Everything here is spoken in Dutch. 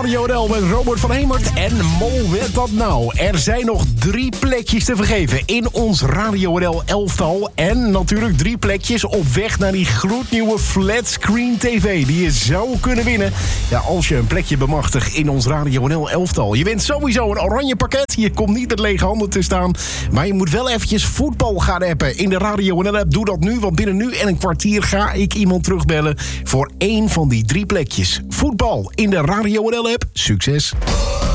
Radio NL met Robert van Hemert en Mol weet dat nou. Er zijn nog 3 plekjes te vergeven in ons Radio NL elftal. En natuurlijk 3 plekjes op weg naar die gloednieuwe flatscreen TV die je zou kunnen winnen. Ja, als je een plekje bemachtigt in ons Radio NL elftal. Je wint sowieso een oranje pakket. Je komt niet met lege handen te staan. Maar je moet wel eventjes voetbal gaan appen in de Radio NL app. Doe dat nu, want binnen nu en een kwartier ga ik iemand terugbellen voor 1 van die 3 plekjes. Voetbal in de Radio NL app. Succes!